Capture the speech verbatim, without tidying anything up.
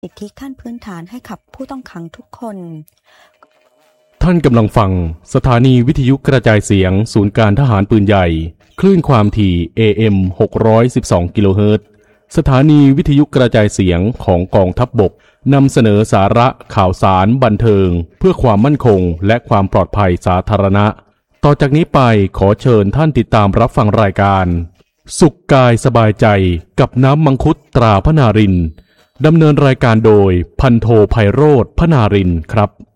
สิทธิขั้นพื้นฐานให้กับผู้ต้องขังทุกคนท่านกำลังฟังสถานีวิทยุกระจายเสียงศูนย์การทหารปืนใหญ่คลื่นความถี่ เอ เอ็ม หกร้อยสิบสอง กิโลเฮิรตซ์สถานีวิทยุกระจายเสียงของกองทัพบกนำเสนอสาระข่าวสารบันเทิงเพื่อความมั่นคงและความปลอดภัยสาธารณะต่อจากนี้ไปขอเชิญท่านติดตามรับฟังรายการสุขกายสบายใจกับน้ำมังคุดตราพนารินดำเนินรายการโดยพันโทไพโรจน์พนารินครับ